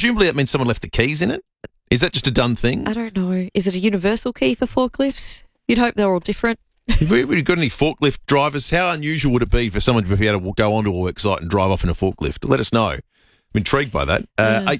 presumably that means someone left the keys in it? Is that just a done thing? I don't know. Is it a universal key for forklifts? You'd hope they're all different. Have we got any forklift drivers? How unusual would it be for someone to be able to go onto a work site and drive off in a forklift? Let us know. I'm intrigued by that.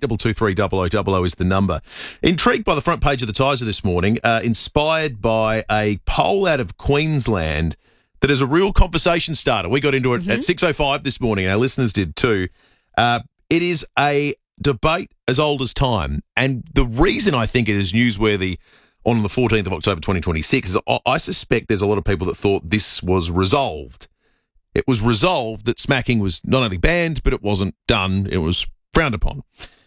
8223 is the number. Intrigued by the front page of the Tiser this morning, inspired by a poll out of Queensland that is a real conversation starter. We got into it at 6:05 this morning, and our listeners did too. It is a debate as old as time, and the reason I think it is newsworthy on the 14th of October 2026 is I suspect there's a lot of people that thought this was resolved. It was resolved that smacking was not only banned, but it wasn't done. It was frowned upon.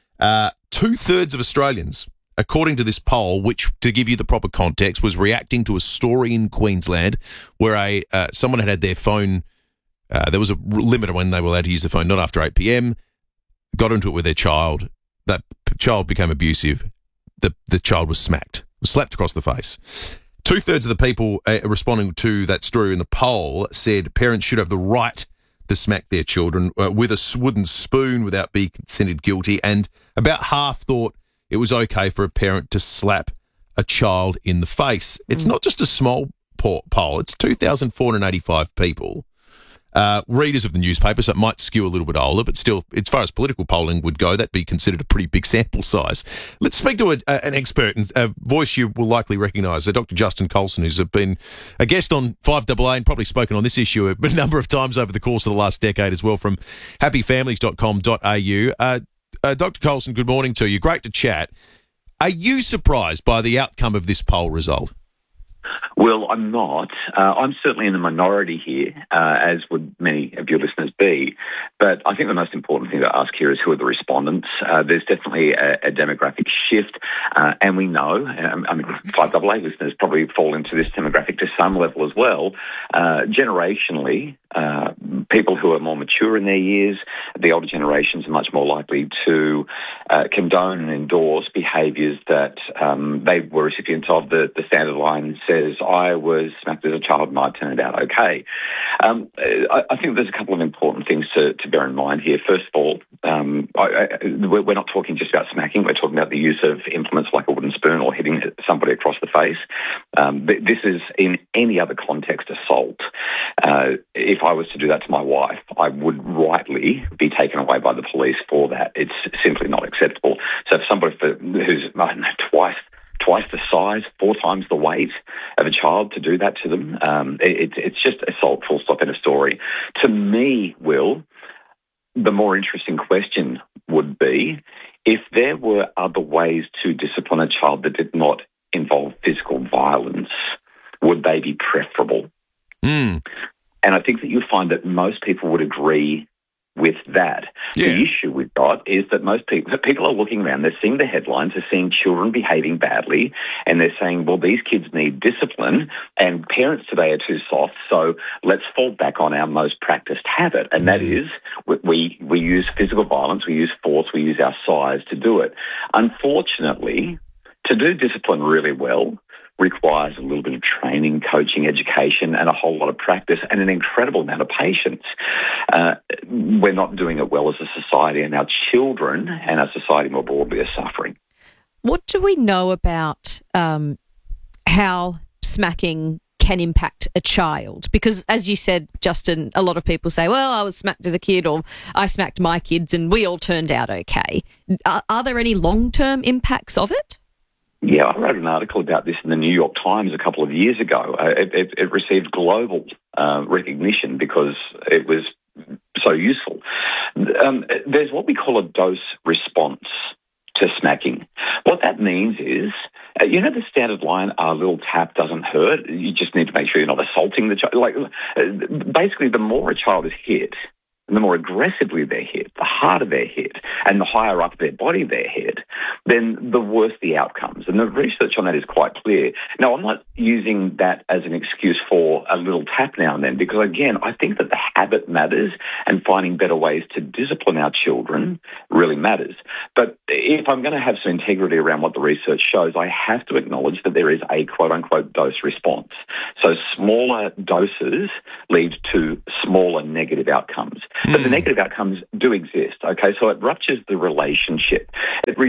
2/3 of Australians, according to this poll, which, to give you the proper context, was reacting to a story in Queensland where someone had their phone, there was a limit on when they were allowed to use the phone, not after 8 p.m, got into it with their child. That child became abusive. The child was smacked. Was slapped across the face. 2/3 of the people responding to that story in the poll said parents should have the right to smack their children with a wooden spoon without being considered guilty, and about half thought it was okay for a parent to slap a child in the face. It's not just a small poll. It's 2,485 people. Readers of the newspaper, so it might skew a little bit older, but still, as far as political polling would go, that'd be considered a pretty big sample size. Let's speak to an expert, and a voice you will likely recognise, Dr. Justin Colson, who's been a guest on 5AA and probably spoken on this issue a number of times over the course of the last decade as well, from happyfamilies.com.au. Dr. Colson, good morning to you. Great to chat. Are you surprised by the outcome of this poll result? Well, I'm not. I'm certainly in the minority here, as would many of your listeners be. But I think the most important thing to ask here is who are the respondents. There's definitely a demographic shift, and we know, 5AA listeners probably fall into this demographic to some level as well. Generationally, people who are more mature in their years, the older generations are much more likely to condone and endorse behaviours that they were recipients of. The standard line says, I was smacked as a child and I turned out okay. I think there's a couple of important things to bear in mind here. First of all, we're not talking just about smacking. We're talking about the use of implements like a wooden spoon or hitting somebody across the face. This is, in any other context, assault. If I was to do that to my wife, I would rightly be taken away by the police for that. It's simply not acceptable. So if somebody who's, I don't know, twice the size, 4 times the weight of a child, to do that to them, it's just assault, full stop, in a story. To me, Will, the more interesting question would be if there were other ways to discipline a child that did not involve physical violence, would they be preferable? And I think that you'll find that most people would agree with that. Yeah. The issue we've got is that people are looking around, they're seeing the headlines, they're seeing children behaving badly, and they're saying, well, these kids need discipline, and parents today are too soft, so let's fall back on our most practiced habit, and that is we use physical violence, we use force, we use our size to do it. Unfortunately, to do discipline really well requires a little bit of training, coaching, education, and a whole lot of practice and an incredible amount of patience. We're not doing it well as a society, and our children and our society more broadly are suffering. What do we know about how smacking can impact a child? Because, as you said, Justin, a lot of people say, well, I was smacked as a kid, or I smacked my kids and we all turned out okay. Are there any long-term impacts of it? Yeah, I wrote an article about this in the New York Times a couple of years ago. It received global recognition because it was so useful. There's what we call a dose response to smacking. What that means is, the standard line, a little tap doesn't hurt. You just need to make sure you're not assaulting the child. Basically, the more a child is hit, and the more aggressively they're hit, the harder they're hit, and the higher up their body they're hit, then the worse the outcomes. And the research on that is quite clear. Now, I'm not using that as an excuse for a little tap now and then, because, again, I think that the habit matters, and finding better ways to discipline our children really matters. But if I'm going to have some integrity around what the research shows, I have to acknowledge that there is a quote-unquote dose response. So smaller doses lead to smaller negative outcomes. But the negative outcomes do exist, okay? So it ruptures the relationship.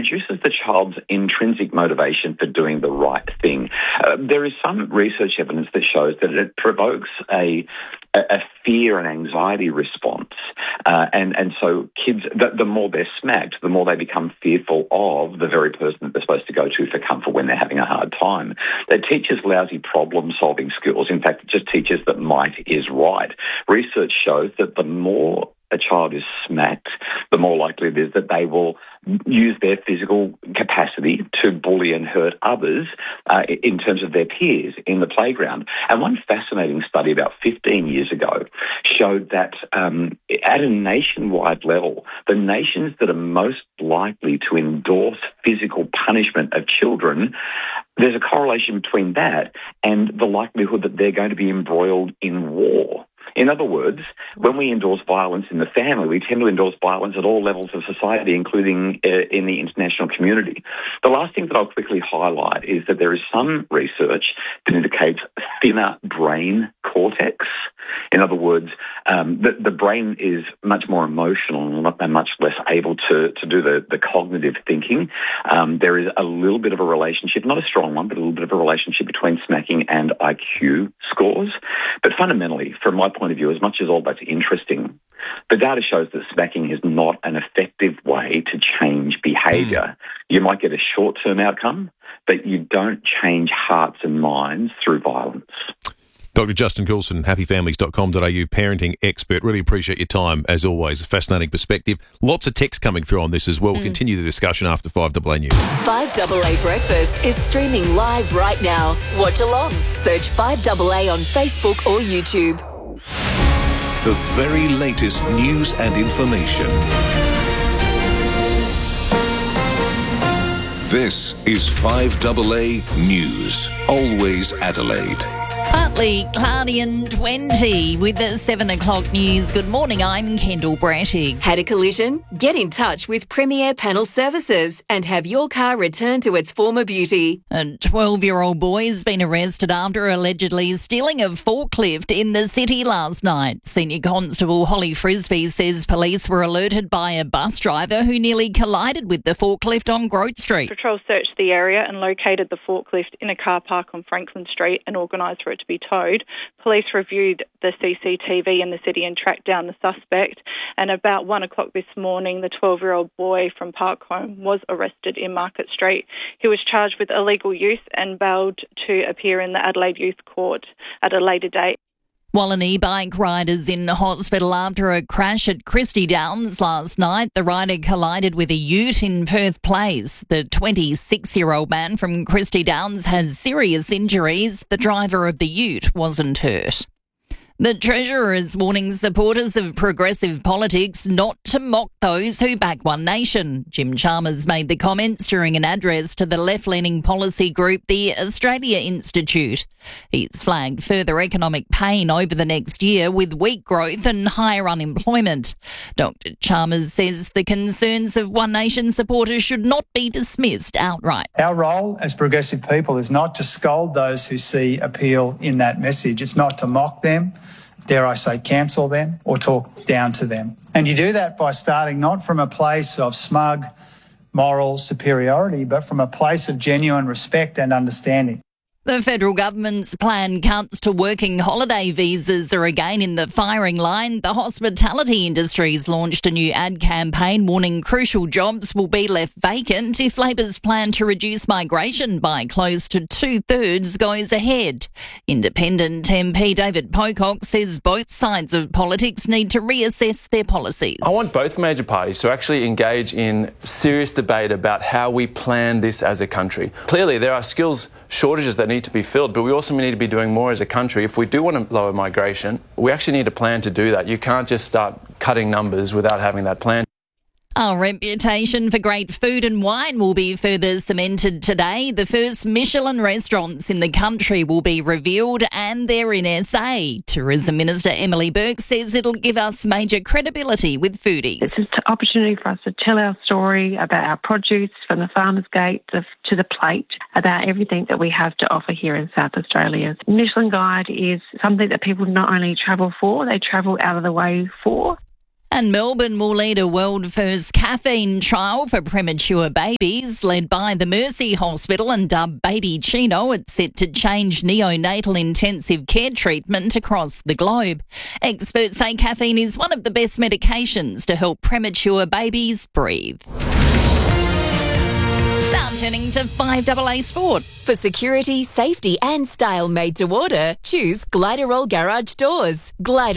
reduces the child's intrinsic motivation for doing the right thing. There is some research evidence that shows that it provokes a fear and anxiety response. And so kids, the more they're smacked, the more they become fearful of the very person that they're supposed to go to for comfort when they're having a hard time. It teaches lousy problem-solving skills. In fact, it just teaches that might is right. Research shows that the more a child is smacked, the more likely it is that they will use their physical capacity to bully and hurt others in terms of their peers in the playground. And one fascinating study about 15 years ago showed that at a nationwide level, the nations that are most likely to endorse physical punishment of children, there's a correlation between that and the likelihood that they're going to be embroiled in war. In other words, when we endorse violence in the family, we tend to endorse violence at all levels of society, including in the international community. The last thing that I'll quickly highlight is that there is some research that indicates thinner brain cortex. In other words, the brain is much more emotional and much less able to do the cognitive thinking. There is a little bit of a relationship, not a strong one, but a little bit of a relationship between smacking and IQ scores. But fundamentally, from my point of view, as much as all that's interesting, the data shows that smacking is not an effective way to change behaviour. You might get a short-term outcome, but you don't change hearts and minds through violence. Dr. Justin Coulson, happyfamilies.com.au, parenting expert. Really appreciate your time, as always. A fascinating perspective. Lots of text coming through on this as well. We'll continue the discussion after 5AA News. 5AA Breakfast is streaming live right now. Watch along. Search 5AA on Facebook or YouTube. The very latest news and information. This is 5AA News. Always Adelaide. Partly cloudy and 20 with the 7 o'clock news. Good morning, I'm Kendall Brattig. Had a collision? Get in touch with Premier Panel Services and have your car returned to its former beauty. A 12-year-old boy has been arrested after allegedly stealing a forklift in the city last night. Senior Constable Holly Frisbee says police were alerted by a bus driver who nearly collided with the forklift on Grote Street. Patrol searched the area and located the forklift in a car park on Franklin Street and organised for it to be towed. Police reviewed the CCTV in the city and tracked down the suspect. And about 1 o'clock this morning, the 12-year-old boy from Parkholme was arrested in Market Street. He was charged with illegal use and bailed to appear in the Adelaide Youth Court at a later date. While an e-bike rider's in hospital after a crash at Christie Downs last night, the rider collided with a ute in Perth Place. The 26-year-old man from Christie Downs has serious injuries. The driver of the ute wasn't hurt. The Treasurer is warning supporters of progressive politics not to mock those who back One Nation. Jim Chalmers made the comments during an address to the left-leaning policy group, the Australia Institute. He's flagged further economic pain over the next year with weak growth and higher unemployment. Dr. Chalmers says the concerns of One Nation supporters should not be dismissed outright. Our role as progressive people is not to scold those who see appeal in that message. It's not to mock them, dare I say cancel them, or talk down to them. And you do that by starting not from a place of smug moral superiority, but from a place of genuine respect and understanding. The federal government's planned cuts to working holiday visas are again in the firing line. The hospitality industry's launched a new ad campaign warning crucial jobs will be left vacant if Labor's plan to reduce migration by close to 2/3 goes ahead. Independent MP David Pocock says both sides of politics need to reassess their policies. I want both major parties to actually engage in serious debate about how we plan this as a country. Clearly, there are skills shortages that need to be filled, but we also need to be doing more as a country. If we do want to lower migration, we actually need a plan to do that. You can't just start cutting numbers without having that plan. Our reputation for great food and wine will be further cemented today. The first Michelin restaurants in the country will be revealed and they're in SA. Tourism Minister Emily Burke says it'll give us major credibility with foodies. It's an opportunity for us to tell our story about our produce from the farmer's gate to the plate, about everything that we have to offer here in South Australia. Michelin Guide is something that people not only travel for, they travel out of the way for. And Melbourne will lead a world-first caffeine trial for premature babies, led by the Mercy Hospital and dubbed Baby Chino. It's set to change neonatal intensive care treatment across the globe. Experts say caffeine is one of the best medications to help premature babies breathe. Now turning to 5AA Sport. For security, safety and style made to order, choose Gliderol Garage Doors.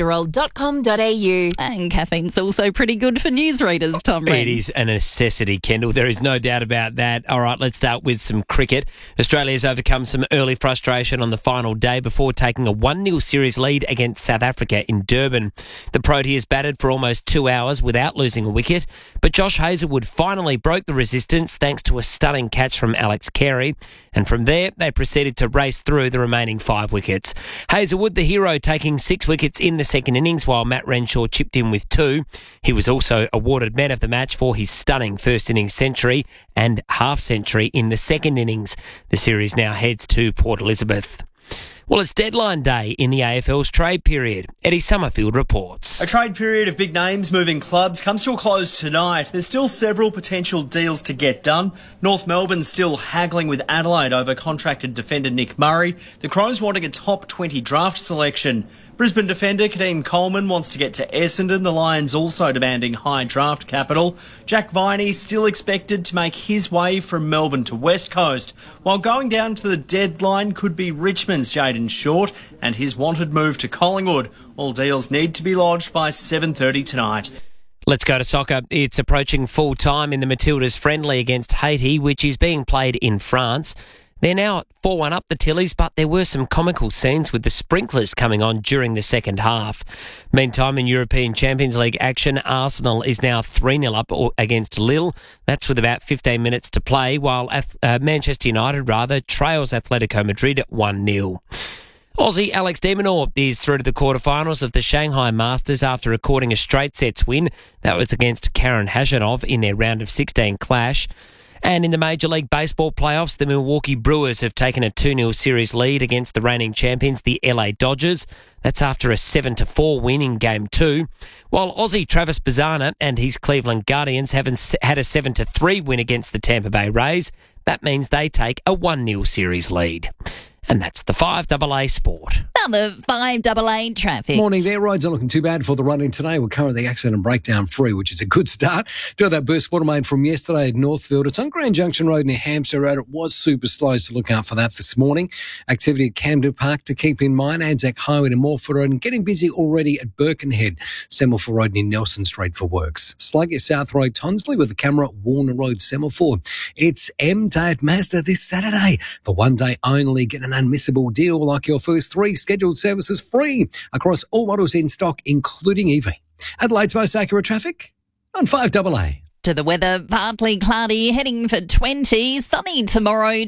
Gliderol.com.au. And caffeine's also pretty good for newsreaders, Tom Wren. It is a necessity, Kendall. There is no doubt about that. All right, let's start with some cricket. Australia has overcome some early frustration on the final day before taking a 1-0 series lead against South Africa in Durban. The Proteas batted for almost 2 hours without losing a wicket, but Josh Hazlewood finally broke the resistance thanks to a stunning catch from Alex Carey. And from there, they proceeded to race through the remaining 5 wickets. Hazlewood, the hero, taking 6 wickets in the second innings while Matt Renshaw chipped in with 2. He was also awarded man of the match for his stunning first innings century and half century in the second innings. The series now heads to Port Elizabeth. Well, it's deadline day in the AFL's trade period. Eddie Summerfield reports. A trade period of big names moving clubs comes to a close tonight. There's still several potential deals to get done. North Melbourne's still haggling with Adelaide over contracted defender Nick Murray. The Crows wanting a top 20 draft selection. Brisbane defender Kadeem Coleman wants to get to Essendon. The Lions also demanding high draft capital. Jack Viney still expected to make his way from Melbourne to West Coast. While going down to the deadline could be Richmond's Jayden Short and his wanted move to Collingwood. All deals need to be lodged by 7:30 tonight. Let's go to soccer. It's approaching full time in the Matildas friendly against Haiti, which is being played in France. They're now at 4-1 up the Tillies, but there were some comical scenes with the sprinklers coming on during the second half. Meantime, in European Champions League action, Arsenal is now 3-0 up against Lille. That's with about 15 minutes to play, while Manchester United trails Atletico Madrid at 1-0. Aussie Alex de Minaur is through to the quarterfinals of the Shanghai Masters after recording a straight sets win. That was against Karen Khachanov in their round of 16 clash. And in the Major League Baseball playoffs, the Milwaukee Brewers have taken a 2-0 series lead against the reigning champions, the LA Dodgers. That's after a 7-4 win in Game 2. While Aussie Travis Bazzana and his Cleveland Guardians have had a 7-3 win against the Tampa Bay Rays. That means they take a 1-0 series lead. And that's the 5AA Sport. Now the 5AA traffic. Morning there. Roads aren't looking too bad for the run-in today. We're currently accident and breakdown free, which is a good start. Do have that burst water main from yesterday at Northfield. It's on Grand Junction Road near Hampshire Road. It was super slow, so look out for that this morning. Activity at Camden Park to keep in mind. Anzac Highway to Morford Road and getting busy already at Birkenhead. Semaphore Road near Nelson Street for works. Sluggish South Road Tonsley with the camera at Warner Road Semaphore. It's M-Day at Mazda this Saturday. For one day only, get an unmissable deal like your first 3 scheduled services free across all models in stock, including EV. Adelaide's most accurate traffic on 5AA. To the weather, partly cloudy, heading for 20, sunny tomorrow,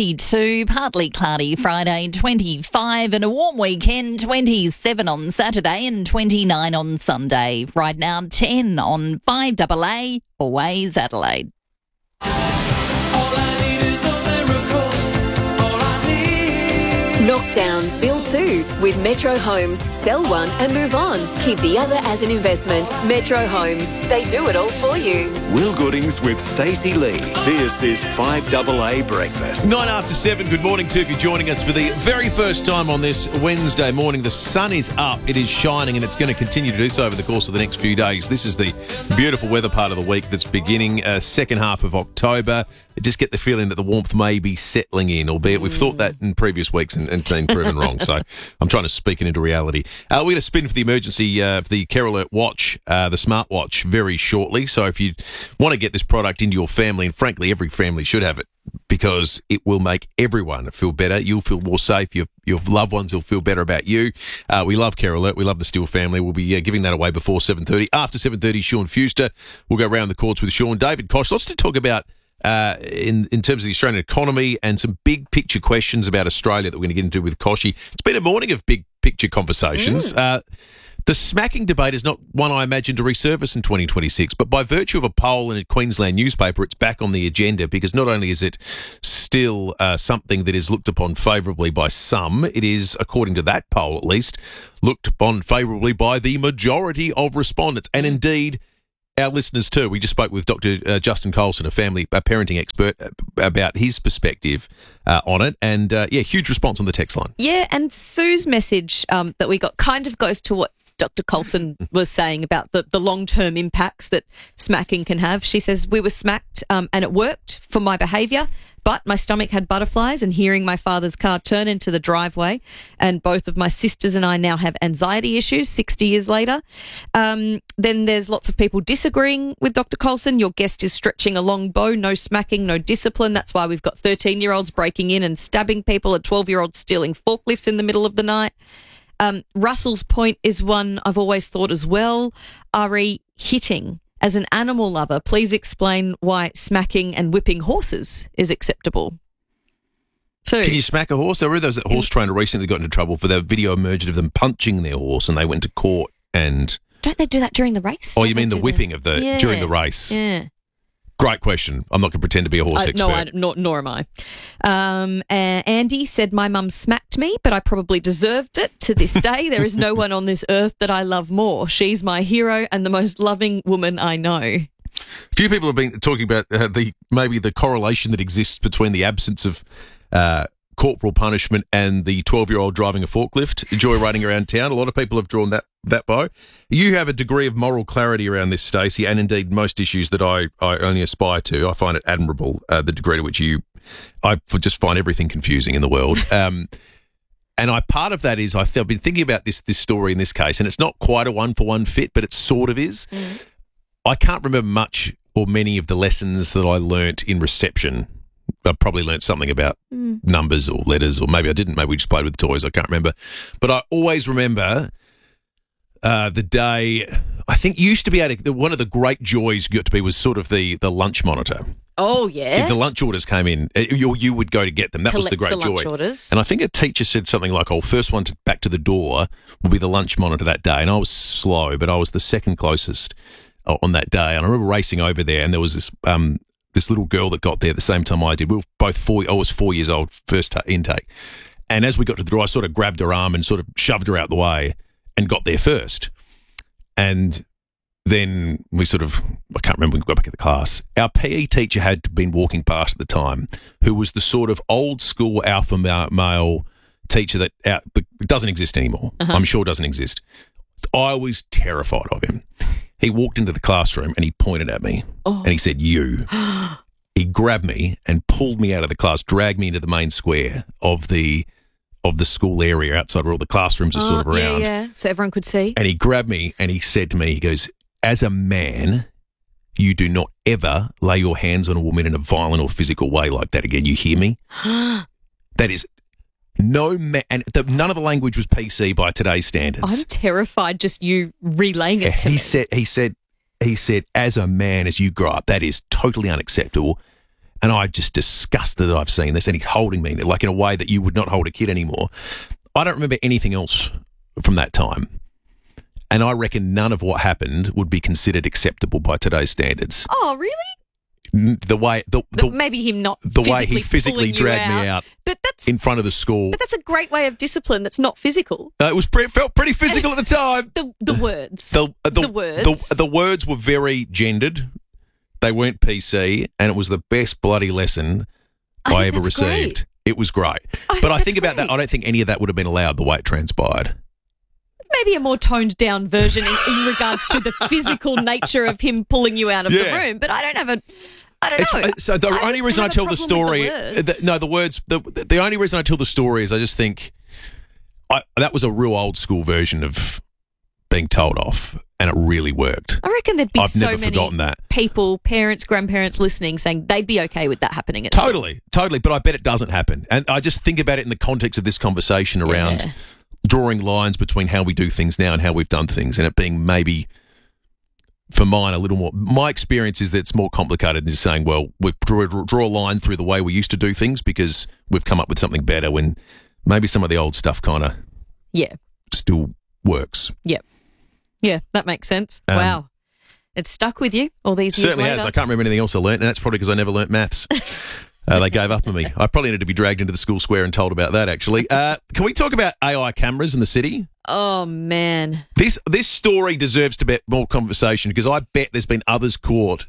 22, partly cloudy Friday, 25, and a warm weekend, 27 on Saturday and 29 on Sunday. Right now, 10 on 5AA, always Adelaide. Knock down, build 2 with Metro Homes. Sell one and move on. Keep the other as an investment. Metro Homes. They do it all for you. Will Goodings with Stacey Lee. This is 5AA Breakfast. 9 after 7. Good morning to you if you're joining us for the very first time on this Wednesday morning. The sun is up, it is shining, and it's going to continue to do so over the course of the next few days. This is the beautiful weather part of the week that's beginning second half of October. I just get the feeling that the warmth may be settling in, albeit we've thought that in previous weeks and been proven wrong. So I'm trying to speak it into reality. We're going to spin for the emergency, for the Care Alert watch, the smartwatch, very shortly. So if you want to get this product into your family, and frankly, every family should have it, because it will make everyone feel better. You'll feel more safe. Your loved ones will feel better about you. We love Care Alert. We love the Steele family. We'll be giving that away before 7:30. After 7:30, Sean Fuster. We'll go round the courts with Sean. David Koch. Lots to talk about in terms of the Australian economy and some big picture questions about Australia that we're going to get into with Koshy. It's been a morning of big picture conversations. The smacking debate is not one I imagine to resurface in 2026, but by virtue of a poll in a Queensland newspaper, it's back on the agenda because not only is it still something that is looked upon favourably by some, it is, according to that poll at least, looked upon favourably by the majority of respondents, and indeed our listeners too. We just spoke with Dr. Justin Colson, a parenting expert, about his perspective on it, and huge response on the text line. Yeah, and Sue's message that we got kind of goes to what Dr. Colson was saying about the long-term impacts that smacking can have. She says, we were smacked and it worked for my behaviour, but my stomach had butterflies, and hearing my father's car turn into the driveway, and both of my sisters and I now have anxiety issues 60 years later. Then there's lots of people disagreeing with Dr. Colson. Your guest is stretching a long bow, no smacking, no discipline. That's why we've got 13-year-olds breaking in and stabbing people, and 12-year-olds stealing forklifts in the middle of the night. Russell's point is one I've always thought as well. Ari, hitting. As an animal lover, please explain why smacking and whipping horses is acceptable. So, can you smack a horse? There were those horse trainer recently got into trouble for their video emerged of them punching their horse, and they went to court. And don't they do that during the race? Oh, you mean the whipping of the during the race? Yeah. Great question. I'm not going to pretend to be a horse expert. No, nor am I. Andy said, my mum smacked me, but I probably deserved it. To this day, there is no one on this earth that I love more. She's my hero and the most loving woman I know. A few people have been talking about maybe the correlation that exists between the absence of corporal punishment and the 12-year-old driving a forklift, joyriding around town. A lot of people have drawn that bow. You have a degree of moral clarity around this, Stacey, and indeed most issues that I only aspire to. I find it admirable, the degree to which I just find everything confusing in the world. And part of that is I've been thinking about this story in this case, and it's not quite a one-for-one fit, but it sort of is. Mm. I can't remember much or many of the lessons that I learnt in reception. I probably learnt something about numbers or letters, or maybe I didn't. Maybe we just played with toys. I can't remember. But I always remember the day, I think used to be one of the great joys got to be was sort of the lunch monitor. Oh, yeah. If the lunch orders came in, you would go to get them. That was the great joy. Lunch orders. And I think a teacher said something like, first one back to the door will be the lunch monitor that day. And I was slow, but I was the second closest on that day. And I remember racing over there, and there was this little girl that got there at the same time I did. We were both 4. I was 4 years old, first intake. And as we got to the door, I sort of grabbed her arm and sort of shoved her out the way and got there first. And then we I can't remember when we got back to the class. Our PE teacher had been walking past at the time, who was the sort of old school alpha male teacher that doesn't exist anymore. Uh-huh. I'm sure doesn't exist. I was terrified of him. He walked into the classroom and he pointed at me and he said, "You." He grabbed me and pulled me out of the class, dragged me into the main square of the school area outside where all the classrooms are sort of around. Yeah, so everyone could see. And he grabbed me and he said to me, he goes, "As a man, you do not ever lay your hands on a woman in a violent or physical way like that again. You hear me?" That is none of the language was PC by today's standards. I'm terrified just you relaying it to me. He said, "As a man, as you grow up, that is totally unacceptable." And I'm just disgusted that I've seen this. And he's holding me like in a way that you would not hold a kid anymore. I don't remember anything else from that time. And I reckon none of what happened would be considered acceptable by today's standards. Oh, really? The way maybe him not the way he physically dragged me out, but that's in front of the school. But that's a great way of discipline. That's not physical. It felt pretty physical at the time. The words, the words were very gendered. They weren't PC, and it was the best bloody lesson I ever received. Great. It was great. But I think about that. I don't think any of that would have been allowed the way it transpired. Maybe a more toned down version in regards to the physical nature of him pulling you out of the room. But I don't know. So the only reason I tell the story, the only reason I tell the story is I just think that was a real old school version of being told off, and it really worked. I reckon there'd be I've so never many forgotten that. People, parents, grandparents listening saying they'd be okay with that happening at Totally. But I bet it doesn't happen. And I just think about it in the context of this conversation around drawing lines between how we do things now and how we've done things, and it being maybe, for mine, a little more. My experience is that it's more complicated than just saying, well, we draw a line through the way we used to do things because we've come up with something better, when maybe some of the old stuff kind of still works. Yep. Yeah, that makes sense. Wow. It's stuck with you all these years Certainly later. has. I can't remember anything else I learnt, and that's probably because I never learnt maths. They gave up on me. I probably needed to be dragged into the school square and told about that, actually. Can we talk about AI cameras in the city? Oh, man. This story deserves to get more conversation because I bet there's been others caught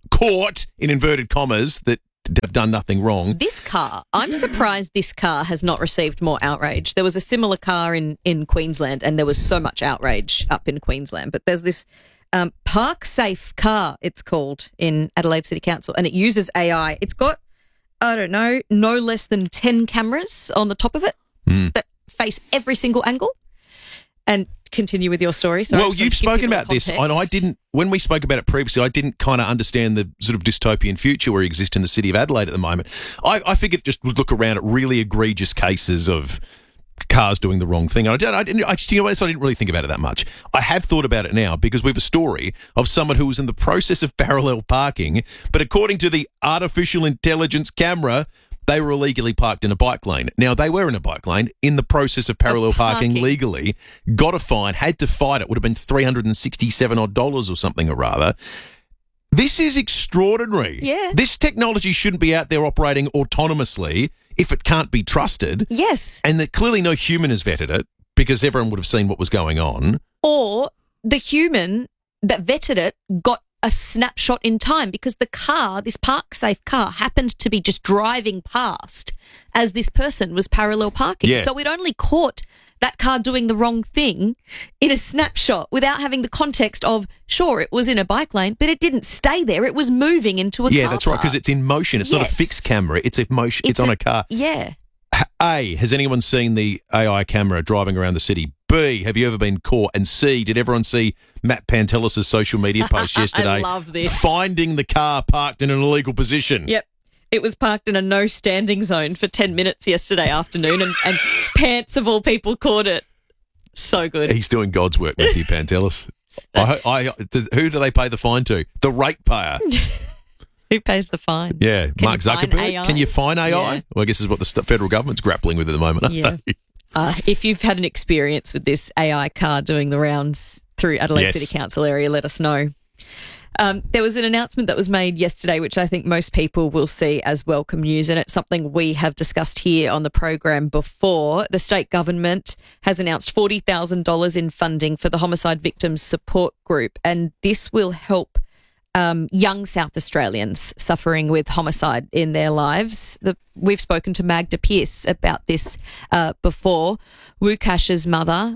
in inverted commas that have done nothing wrong. This car, I'm surprised this car has not received more outrage. There was a similar car in Queensland, and there was so much outrage up in Queensland. But there's this Park Safe car, it's called, in Adelaide City Council, and it uses AI. It's got, I don't know, no less than 10 cameras on the top of it that face every single angle. And continue with your story. Sorry, well, you've spoken about this, and I didn't. When we spoke about it previously, I didn't kind of understand the sort of dystopian future where exists in the city of Adelaide at the moment. I figured just would look around at really egregious cases of cars doing the wrong thing. And I didn't really think about it that much. I have thought about it now because we have a story of someone who was in the process of parallel parking, but according to the artificial intelligence camera, they were illegally parked in a bike lane. Now, they were in a bike lane in the process of parallel parking legally, got a fine, had to fight it, would have been $367 or something or rather. This is extraordinary. Yeah. This technology shouldn't be out there operating autonomously if it can't be trusted. Yes. And that clearly no human has vetted it because everyone would have seen what was going on. Or the human that vetted it got a snapshot in time because the car, this Park Safe car, happened to be just driving past as this person was parallel parking. Yeah. So it only caught that car doing the wrong thing in a snapshot without having the context of, sure, it was in a bike lane, but it didn't stay there. It was moving into a car. Yeah, that's right, because it's in motion. It's not a fixed camera. It's in motion. It's on a car. Yeah. A, has anyone seen the AI camera driving around the city? B, have you ever been caught? And C, did everyone see Matt Pantelis' social media post yesterday? I love this. Finding the car parked in an illegal position. Yep. It was parked in a no standing zone for 10 minutes yesterday afternoon and Pants of all people caught it. So good. He's doing God's work, Matthew Pantelis. Who do they pay the fine to? The ratepayer. Who pays the fine? Yeah, Can Mark you fine Zuckerberg. AI? Can you fine AI? Yeah. Well, I guess is what the federal government's grappling with at the moment, aren't Yeah. they? If you've had an experience with this AI car doing the rounds through Adelaide Yes. City Council area, let us know. There was an announcement that was made yesterday, which I think most people will see as welcome news, and it's something we have discussed here on the program before. The state government has announced $40,000 in funding for the Homicide Victims Support Group, and this will help young South Australians suffering with homicide in their lives. We've spoken to Magda Pearce about this before. Wukash's mother,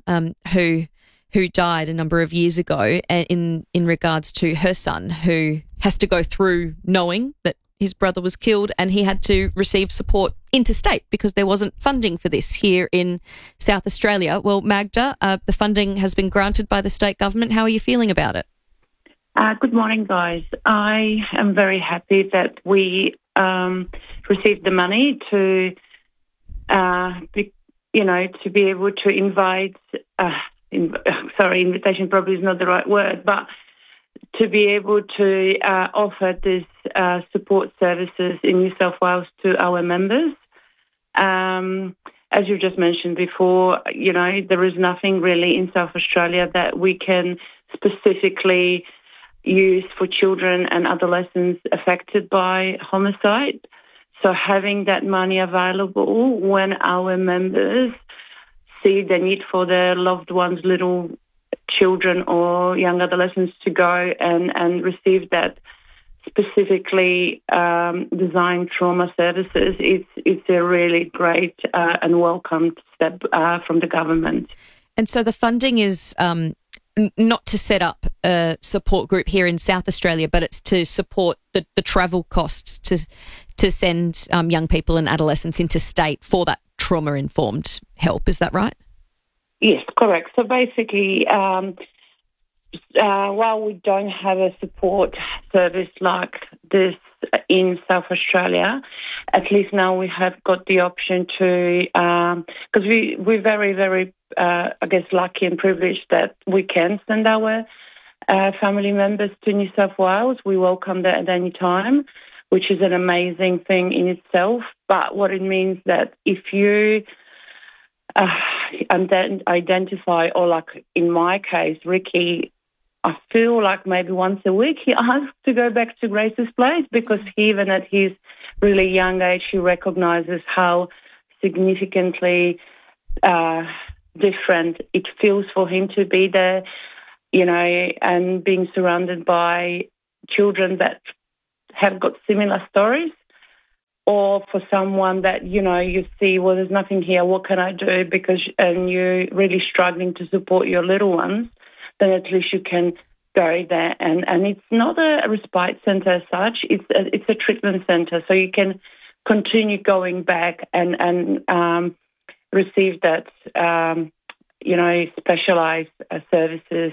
who died a number of years ago, in regards to her son, who has to go through knowing that his brother was killed and he had to receive support interstate because there wasn't funding for this here in South Australia. Well, Magda, the funding has been granted by the state government. How are you feeling about it? Good morning, guys. I am very happy that we received the money to be able to invite. Invitation probably is not the right word, but to be able to offer this support services in New South Wales to our members. As you just mentioned before, there is nothing really in South Australia that we can specifically use for children and adolescents affected by homicide. So having that money available when our members see the need for their loved ones, little children or young adolescents to go and receive that specifically designed trauma services, it's a really great and welcomed step from the government. And so the funding is not to set up a support group here in South Australia, but it's to support the travel costs to send young people and adolescents interstate for that trauma-informed help. Is that right? Yes, correct. So basically, while we don't have a support service like this in South Australia, at least now we have got the option to, because we're very, very, lucky and privileged that we can send our family members to New South Wales. We welcome that at any time, which is an amazing thing in itself. But what it means that if you identify, or like in my case, Ricky, I feel like maybe once a week he asks to go back to Grace's place, because even at his really young age, he recognises how significantly different it feels for him to be there, you know, and being surrounded by children that have got similar stories, or for someone that, you know, you see, well, there's nothing here, what can I do? And you're really struggling to support your little ones, then at least you can go there. And it's not a respite centre as such, it's a treatment centre, so you can continue going back and receive that, you know, specialised services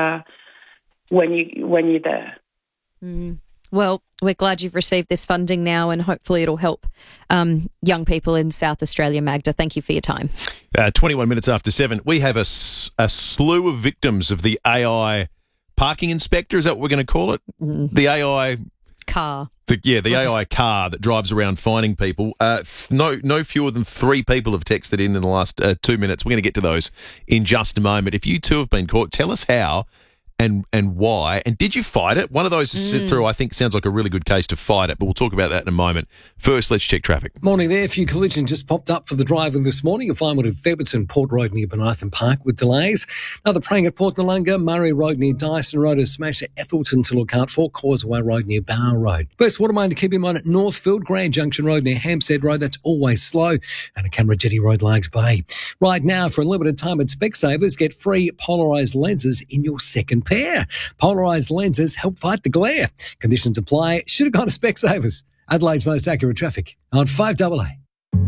when you're there. Well, we're glad you've received this funding now, and hopefully it'll help young people in South Australia. Magda, thank you for your time. 21 minutes after 7, we have a slew of victims of the AI parking inspector. Is that what we're going to call it? The AI car. The AI car that drives around finding people. No fewer than 3 people have texted in the last 2 minutes. We're going to get to those in just a moment. If you too have been caught, tell us how and why. And did you fight it? One of those to sit through, I think, sounds like a really good case to fight it, but we'll talk about that in a moment. First, let's check traffic. Morning there. A few collisions just popped up for the driver this morning. You'll find one at Theberton Port Road near Benithan Park with delays. Another praying at Port Noarlunga, Murray Road near Dyson Road, a smash at Ethelston to look out for, Causeway Road near Bower Road. First water main to keep in mind at Northfield, Grand Junction Road near Hampstead Road, that's always slow, and at Canberra Jetty Road, Largs Bay. Right now, for a limited time at Specsavers, get free polarised lenses in your second pair. Polarised lenses help fight the glare. Conditions apply. Should have gone to Specsavers. Adelaide's most accurate traffic on 5AA.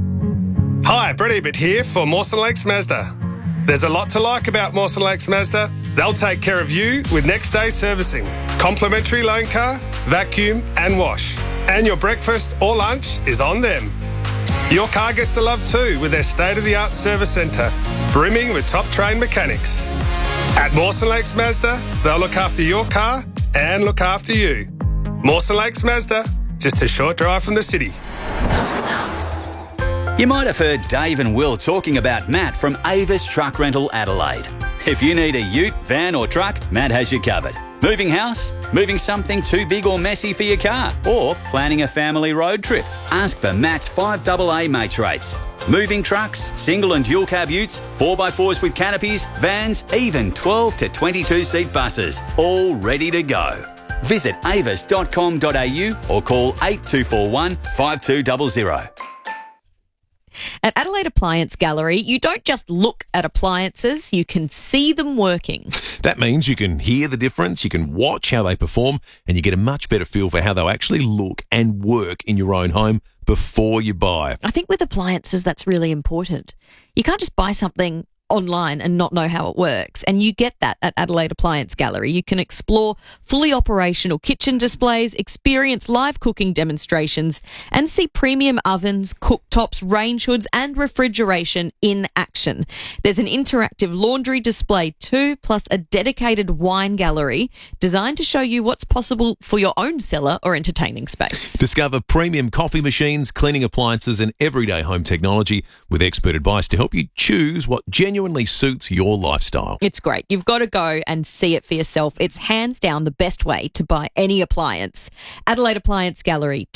Hi, Brett Ebert here for Mawson Lakes Mazda. There's a lot to like about Mawson Lakes Mazda. They'll take care of you with next day servicing, complimentary loan car, vacuum and wash. And your breakfast or lunch is on them. Your car gets the love too with their state-of-the-art service centre, brimming with top-trained mechanics. At Mawson Lakes Mazda, they'll look after your car and look after you. Mawson Lakes Mazda, just a short drive from the city. You might have heard Dave and Will talking about Matt from Avis Truck Rental Adelaide. If you need a ute, van or truck, Matt has you covered. Moving house? Moving something too big or messy for your car? Or planning a family road trip? Ask for Matt's 5AA mates rates. Moving trucks, single and dual cab utes, 4x4s with canopies, vans, even 12 to 22 seat buses, all ready to go. Visit avis.com.au or call 8241 5200. At Adelaide Appliance Gallery, you don't just look at appliances, you can see them working. That means you can hear the difference, you can watch how they perform, and you get a much better feel for how they'll actually look and work in your own home before you buy. I think with appliances, that's really important. You can't just buy something online and not know how it works. And you get that at Adelaide Appliance Gallery. You can explore fully operational kitchen displays, experience live cooking demonstrations, and see premium ovens, cooktops, range hoods, and refrigeration in action. There's an interactive laundry display too, plus a dedicated wine gallery designed to show you what's possible for your own cellar or entertaining space. Discover premium coffee machines, cleaning appliances, and everyday home technology with expert advice to help you choose what genuinely suits your lifestyle. It's great. You've got to go and see it for yourself. It's hands down the best way to buy any appliance. Adelaide Appliance Gallery,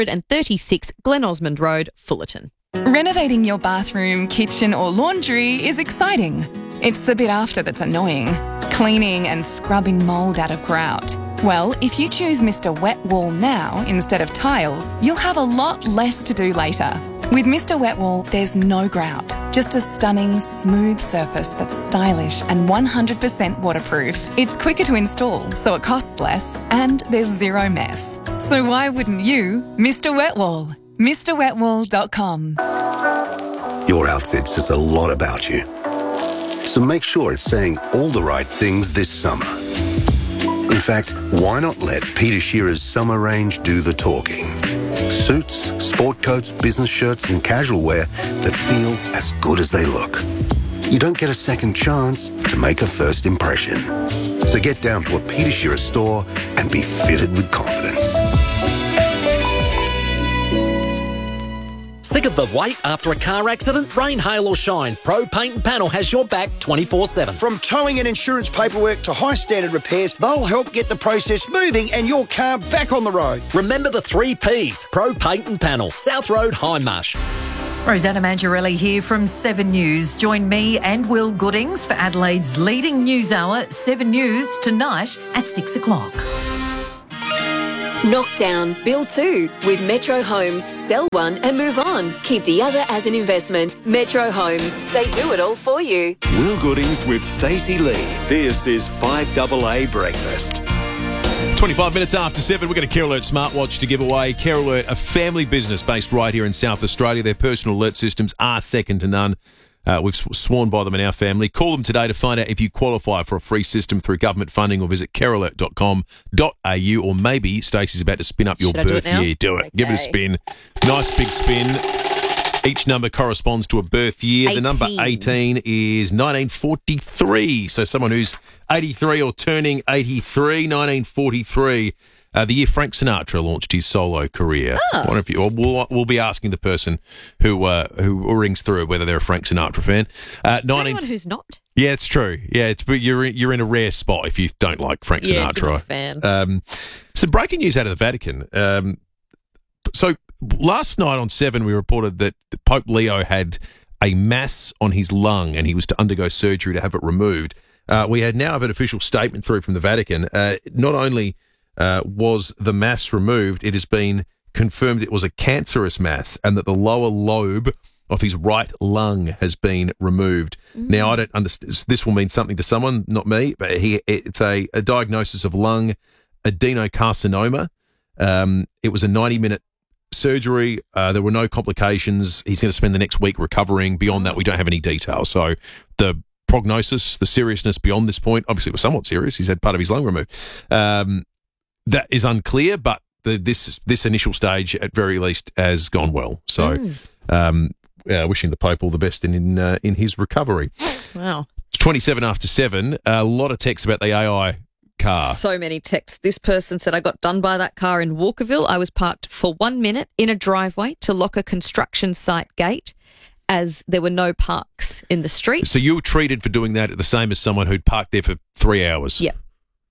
236 Glen Osmond Road, Fullerton. Renovating your bathroom, kitchen or laundry is exciting. It's the bit after that's annoying. Cleaning and scrubbing mould out of grout. Well, if you choose Mr. Wet Wall now instead of tiles, you'll have a lot less to do later. With Mr. Wet Wall, there's no grout, just a stunning, smooth surface that's stylish and 100% waterproof. It's quicker to install, so it costs less, and there's zero mess. So why wouldn't you? Mr. Wet Wall. MrWetWall.com. Your outfit says a lot about you. So make sure it's saying all the right things this summer. In fact, why not let Peter Shearer's summer range do the talking? Suits, sport coats, business shirts and casual wear that feel as good as they look. You don't get a second chance to make a first impression. So get down to a Peter Shearer store and be fitted with confidence. Sick of the wait after a car accident? Rain, hail or shine, Pro Paint and Panel has your back 24/7. From towing and insurance paperwork to high standard repairs, they'll help get the process moving and your car back on the road. Remember the 3 Ps. Pro Paint and Panel, South Road, Hindmarsh. Rosanna Mangiarelli here from 7 News. Join me and Will Goodings for Adelaide's leading news hour, 7 News, tonight at 6 o'clock. Knockdown, build 2 with Metro Homes. Sell one and move on. Keep the other as an investment. Metro Homes. They do it all for you. Will Goodings with Stacey Lee. This is 5AA Breakfast. 25 minutes after 7, we've got a Care Alert smartwatch to give away. Care Alert, a family business based right here in South Australia. Their personal alert systems are second to none. We've sworn by them in our family. Call them today to find out if you qualify for a free system through government funding, or visit carealert.com.au, or maybe Stacey's about to spin up your birth year. Do it. Okay. Give it a spin. Nice big spin. Each number corresponds to a birth year. 18. The number 18 is 1943. So someone who's 83 or turning 83, 1943. The year Frank Sinatra launched his solo career. Oh. One of you, we'll be asking the person who rings through whether they're a Frank Sinatra fan. Anyone who's not? Yeah, it's true. Yeah, you're in a rare spot if you don't like Frank Sinatra. Yeah, if you're not a fan. Some breaking news out of the Vatican. So last night on 7, we reported that Pope Leo had a mass on his lung and he was to undergo surgery to have it removed. We now have an official statement through from the Vatican. Not only was the mass removed, it has been confirmed it was a cancerous mass and that the lower lobe of his right lung has been removed. Now, I don't understand. This will mean something to someone, not me, but it's a diagnosis of lung adenocarcinoma. It was a 90-minute surgery. There were no complications. He's going to spend the next week recovering. Beyond that, we don't have any details. So the prognosis, the seriousness beyond this point, obviously it was somewhat serious. He's had part of his lung removed. That is unclear, but this initial stage, at very least, has gone well. So, wishing the Pope all the best in his recovery. Wow. 27 after 7. A lot of texts about the AI car. So many texts. This person said, I got done by that car in Walkerville. I was parked for 1 minute in a driveway to lock a construction site gate, as there were no parks in the street. So you were treated for doing that the same as someone who'd parked there for 3 hours. Yep.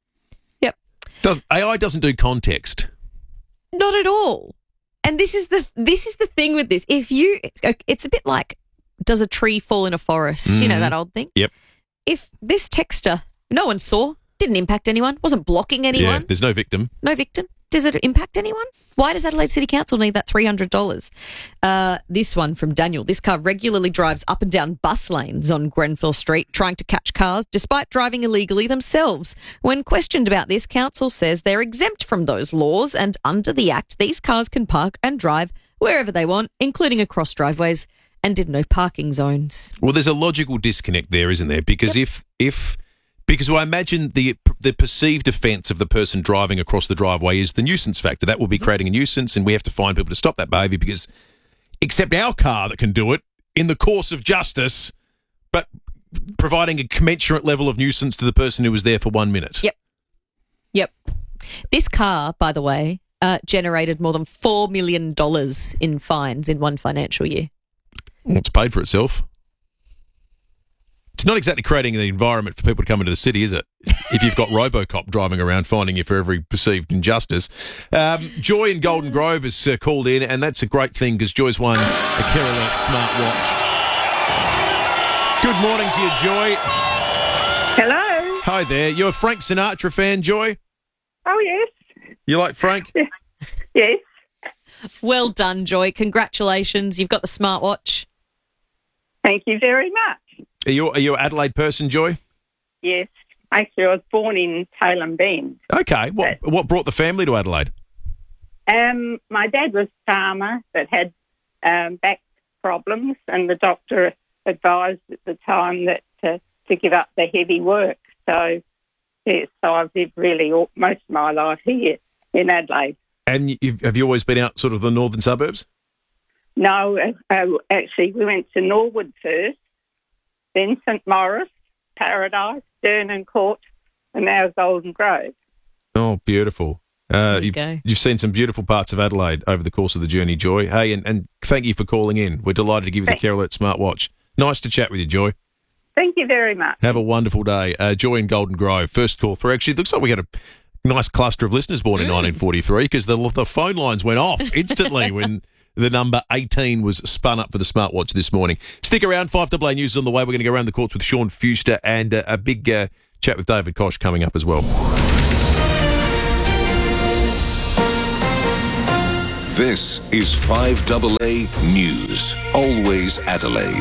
AI doesn't do context. Not at all. And this is the thing with this. It's a bit like, does a tree fall in a forest? You know that old thing? Yep. If this texter, no one saw, didn't impact anyone, wasn't blocking anyone. Yeah, there's no victim. No victim. Does it impact anyone? Why does Adelaide City Council need that $300? This one from Daniel. This car regularly drives up and down bus lanes on Grenfell Street trying to catch cars despite driving illegally themselves. When questioned about this, Council says they're exempt from those laws, and under the Act, these cars can park and drive wherever they want, including across driveways and did no parking zones. Well, there's a logical disconnect there, isn't there? Because because I imagine the perceived offence of the person driving across the driveway is the nuisance factor. That will be creating a nuisance, and we have to find people to stop that behaviour, because except our car that can do it in the course of justice, but providing a commensurate level of nuisance to the person who was there for 1 minute. Yep. This car, by the way, generated more than $4 million in fines in one financial year. Well, it's paid for itself. It's not exactly creating the environment for people to come into the city, is it? If you've got RoboCop driving around finding you for every perceived injustice. Joy in Golden Grove has called in, and that's a great thing because Joy's won a Care Alert smartwatch. Good morning to you, Joy. Hello. Hi there. You're a Frank Sinatra fan, Joy? Oh, yes. You like Frank? Yes. Well done, Joy. Congratulations. You've got the smartwatch. Thank you very much. Are you an Adelaide person, Joy? Yes. Actually, I was born in Tailem Bend. Okay. What brought the family to Adelaide? My dad was a farmer that had back problems, and the doctor advised at the time that to give up the heavy work. So, yes, so I've lived really most of my life here in Adelaide. And have you always been out sort of the northern suburbs? No, actually, we went to Norwood first, then St Morris, Paradise, Durnan Court, and now Golden Grove. Oh, beautiful. You've seen some beautiful parts of Adelaide over the course of the journey, Joy. Hey, and thank you for calling in. We're delighted to give you the Care Alert smartwatch. Nice to chat with you, Joy. Thank you very much. Have a wonderful day. Joy in Golden Grove, first call through. Actually, it looks like we had a nice cluster of listeners born in 1943 because the phone lines went off instantly when the number 18 was spun up for the smartwatch this morning. Stick around, 5AA News is on the way. We're going to go around the courts with Sean Fuster and a big chat with David Koch coming up as well. This is 5AA News, always Adelaide.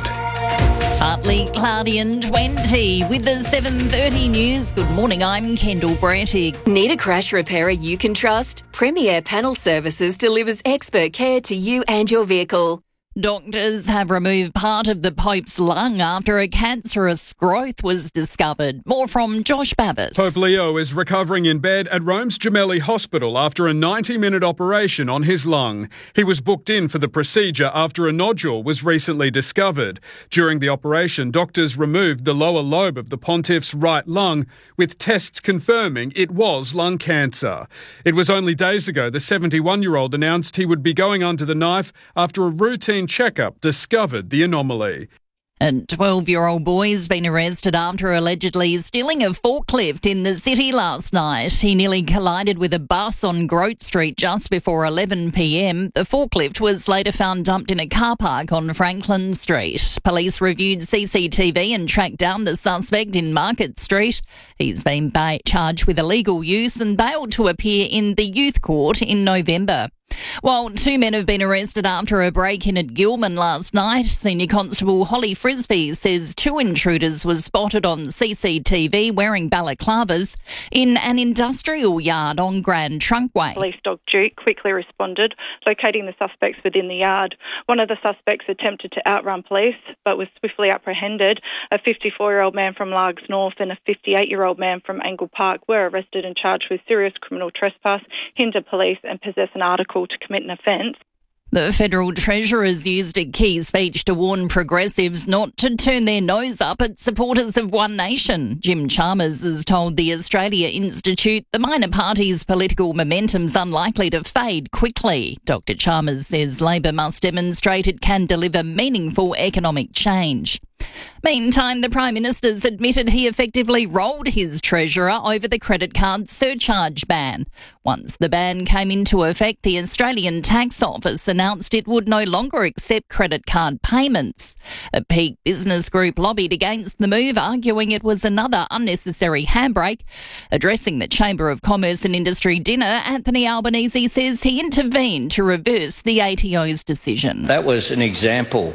Partly cloudy and 20 with the 7:30 news. Good morning, I'm Kendall Brattig. Need a crash repairer you can trust? Premier Panel Services delivers expert care to you and your vehicle. Doctors have removed part of the Pope's lung after a cancerous growth was discovered. More from Josh Bavis. Pope Leo is recovering in bed at Rome's Gemelli Hospital after a 90-minute operation on his lung. He was booked in for the procedure after a nodule was recently discovered. During the operation, doctors removed the lower lobe of the pontiff's right lung, with tests confirming it was lung cancer. It was only days ago the 71-year-old announced he would be going under the knife after a routine checkup discovered the anomaly. A 12-year-old boy has been arrested after allegedly stealing a forklift in the city last night. He nearly collided with a bus on Grote Street just before 11 p.m. The forklift was later found dumped in a car park on Franklin Street. Police reviewed CCTV and tracked down the suspect in Market Street. He's been charged with illegal use and bailed to appear in the youth court in November. Well, 2 men have been arrested after a break-in at Gilman last night. Senior Constable Holly Frisbee says 2 intruders were spotted on CCTV wearing balaclavas in an industrial yard on Grand Trunkway. Police dog Duke quickly responded, locating the suspects within the yard. One of the suspects attempted to outrun police, but was swiftly apprehended. A 54-year-old man from Largs North and a 58-year-old man from Angle Park were arrested and charged with serious criminal trespass, hinder police and possess an article to commit an offence. The Federal Treasurer's used a key speech to warn progressives not to turn their nose up at supporters of One Nation. Jim Chalmers has told the Australia Institute the minor party's political momentum's unlikely to fade quickly. Dr. Chalmers says Labor must demonstrate it can deliver meaningful economic change. Meantime, the Prime Minister's admitted he effectively rolled his treasurer over the credit card surcharge ban. Once the ban came into effect, the Australian Tax Office announced it would no longer accept credit card payments. A Peak Business Group lobbied against the move, arguing it was another unnecessary handbrake. Addressing the Chamber of Commerce and Industry dinner, Anthony Albanese says he intervened to reverse the ATO's decision. That was an example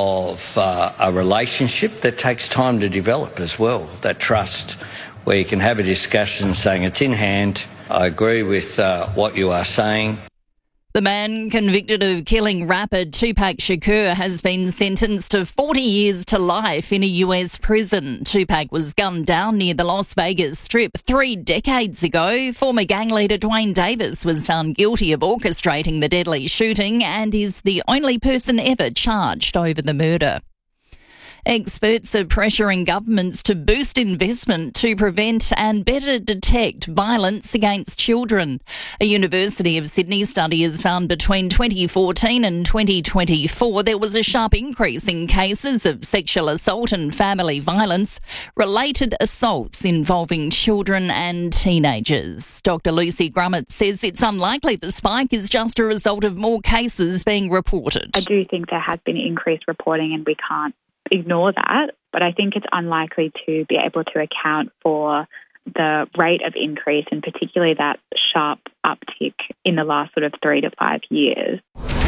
of a relationship that takes time to develop as well, that trust, where you can have a discussion saying it's in hand, I agree with what you are saying. The man convicted of killing rapper Tupac Shakur has been sentenced to 40 years to life in a US prison. Tupac was gunned down near the Las Vegas Strip 3 decades ago. Former gang leader Dwayne Davis was found guilty of orchestrating the deadly shooting and is the only person ever charged over the murder. Experts are pressuring governments to boost investment to prevent and better detect violence against children. A University of Sydney study has found between 2014 and 2024 there was a sharp increase in cases of sexual assault and family violence, related assaults involving children and teenagers. Dr. Lucy Grummett says it's unlikely the spike is just a result of more cases being reported. I do think there has been increased reporting and we can't ignore that, but I think it's unlikely to be able to account for the rate of increase and particularly that sharp uptick in the last sort of 3 to 5 years.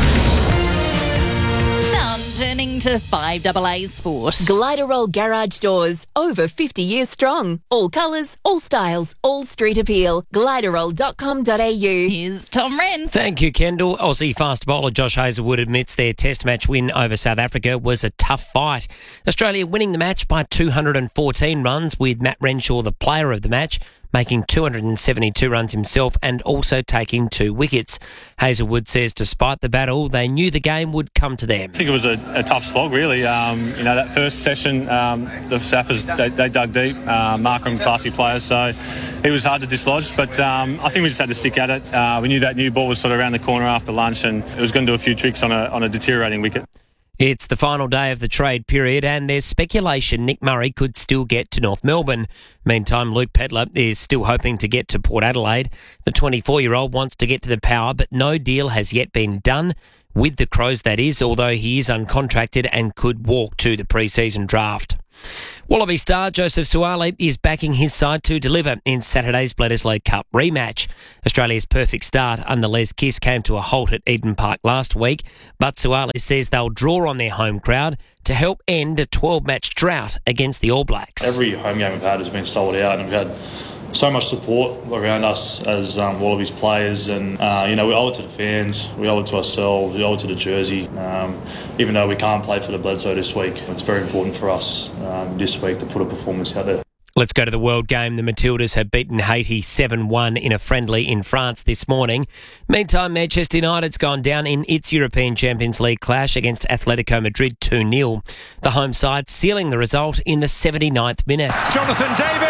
Now turning to 5AA Sport. Gliderol Garage Doors, over 50 years strong. All colours, all styles, all street appeal. Gliderol.com.au. Here's Tom Wren. Thank you, Kendall. Aussie fast bowler Josh Hazlewood admits their test match win over South Africa was a tough fight. Australia winning the match by 214 runs with Matt Renshaw the player of the match. making 272 runs himself and also taking 2 wickets. Hazelwood says despite the battle, they knew the game would come to them. I think it was a tough slog, really. That first session, the Saffers, they dug deep. Markram, classy players, so it was hard to dislodge, but I think we just had to stick at it. We knew that new ball was sort of around the corner after lunch, and it was going to do a few tricks on a deteriorating wicket. It's the final day of the trade period and there's speculation Nick Murray could still get to North Melbourne. Meantime, Luke Pedler is still hoping to get to Port Adelaide. The 24-year-old wants to get to the Power, but no deal has yet been done. With the Crows, that is, although he is uncontracted and could walk to the pre-season draft. Wallaby star Joseph Suaalii is backing his side to deliver in Saturday's Bledisloe Cup rematch. Australia's perfect start under Les Kiss came to a halt at Eden Park last week, but Suaalii says they'll draw on their home crowd to help end a 12-match drought against the All Blacks. Every home game we've had has been sold out, and we've had so much support around us as Wallabies players, and we owe it to the fans, we owe it to ourselves, we owe it to the jersey. Even though we can't play for the Bledisloe this week, it's very important for us this week to put a performance out there. Let's go to the World Game. The Matildas have beaten Haiti 7-1 in a friendly in France this morning. Meantime, Manchester United's gone down in its European Champions League clash against Atletico Madrid 2-0. The home side sealing the result in the 79th minute. Jonathan David!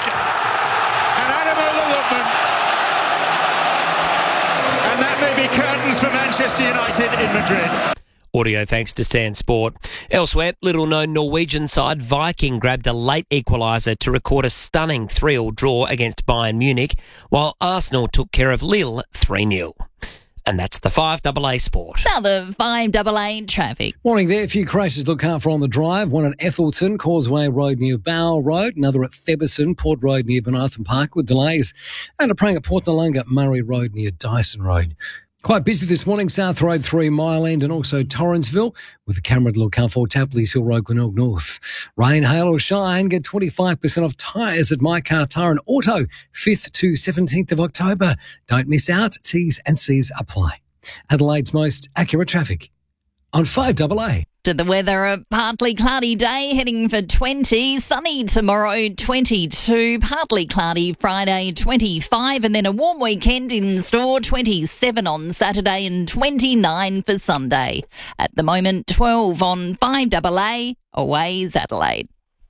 And that may be curtains for Manchester United in Madrid. Audio thanks to Stan Sport. Elsewhere, little-known Norwegian side Viking grabbed a late equaliser to record a stunning 3-3 draw against Bayern Munich, while Arsenal took care of Lille 3-0. And that's the 5AA Sport. Now the 5AA traffic. Morning there. A few crashes to look out for on the drive. One at Ethelton, Causeway Road near Bow Road. Another at Theberson, Port Road near Benartham Park with delays. And a praying at Port Noarlunga, Murray Road near Dyson Road. Quite busy this morning, South Road 3 Mile End and also Torrensville with the camera to look out for Tapley's Hill Road, Glenelg North. Rain, hail or shine, get 25% off tyres at My Car Tyre and Auto, 5th to 17th of October. Don't miss out, T's and C's apply. Adelaide's most accurate traffic on 5AA. To the weather, a partly cloudy day heading for 20, sunny tomorrow 22, partly cloudy Friday 25, and then a warm weekend in store 27 on Saturday and 29 for Sunday. At the moment 12 on 5AA, Aways Adelaide.